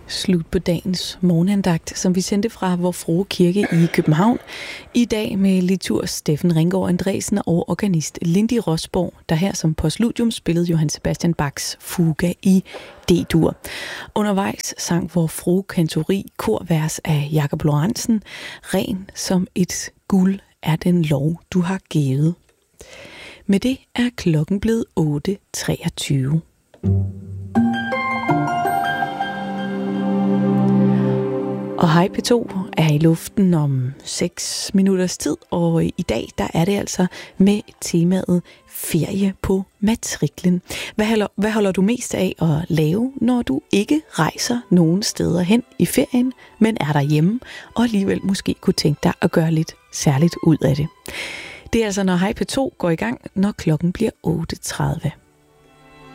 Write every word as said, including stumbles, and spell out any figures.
slut på dagens morgenandagt, som vi sendte fra Vor Frue Kirke i København. I dag med liturg Steffen Ringgaard Andresen og organist Lindy Rosborg, der her som postludium spillede Johann Sebastian Bachs Fuga i D-dur. Undervejs sang Vor Frue Kantori korvers af Jakob Lorentzen, Ren som et guld er den lov, du har givet. Med det er klokken blevet otte treogtyve. Og Hej P to er i luften om seks minutters tid, og i dag der er det altså med temaet ferie på matriklen. Hvad holder, hvad holder du mest af at lave, når du ikke rejser nogen steder hen i ferien, men er derhjemme og alligevel måske kunne tænke dig at gøre lidt særligt ud af det? Det er altså, når Hej P to går i gang, når klokken bliver otte tredive.